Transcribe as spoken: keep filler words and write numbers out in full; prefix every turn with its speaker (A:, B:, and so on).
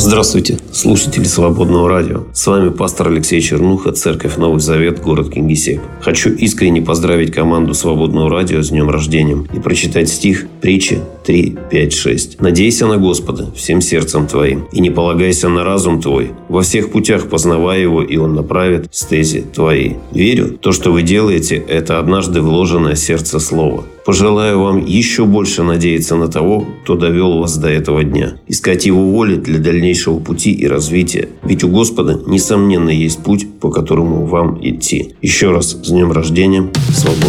A: Здравствуйте, слушатели Свободного радио. С вами пастор Алексей Чернуха, Церковь Новый Завет, город Кингисепп. Хочу искренне поздравить команду Свободного радио с днем рождения и прочитать стих Притчи три, пять, шесть. «Надейся на Господа всем сердцем твоим, и не полагайся на разум твой. Во всех путях познавай его, и он направит стези твои». Верю, то, что вы делаете, это однажды вложенное в сердце слово. Пожелаю вам еще больше надеяться на того, кто довел вас до этого дня. Искать его воли для дальнейшего пути и развития. Ведь у Господа, несомненно, есть путь, по которому вам идти. Еще раз с днем рождения. Свобода.